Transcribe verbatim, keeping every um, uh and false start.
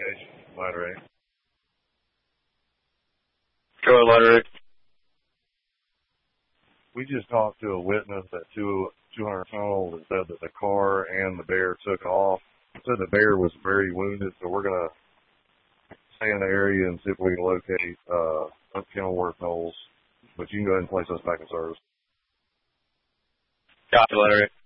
investigation. Ladder eight. Go ahead, Ladder eight. We just talked to a witness at two hundred tunnel that said that the car and the bear took off. Said the bear was very wounded, so we're going to stay in the area and see if we can locate uh, up Kenilworth Knolls. But you can go ahead and place us back in service. Copy, Ladder eight.